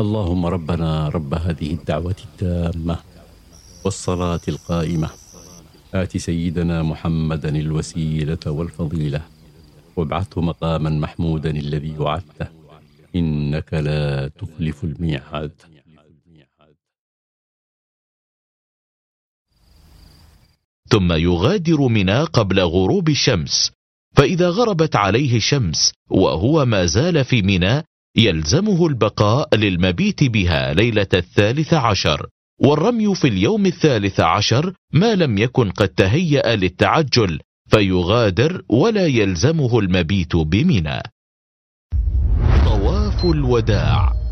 اللهم ربنا رب هذه الدعوة التامة والصلاة القائمة آت سيدنا محمدا الوسيلة والفضيلة وابعثه مقاما محمودا الذي وعدته إنك لا تخلف الميعاد. ثم يغادر منى قبل غروب الشمس، فإذا غربت عليه الشمس وهو ما زال في منى يلزمه البقاء للمبيت بها ليلة 13، والرمي في اليوم 13 ما لم يكن قد تهيأ للتعجل، فيغادر ولا يلزمه المبيت بمنى. طواف الوداع.